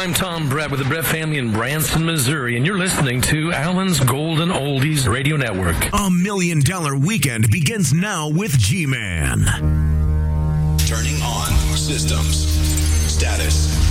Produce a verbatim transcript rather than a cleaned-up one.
I'm Tom Brett with the Brett family in Branson, Missouri, and you're listening to Allen's Golden Oldies Radio Network. A million dollar weekend begins now with G-Man. Turning on systems. Status.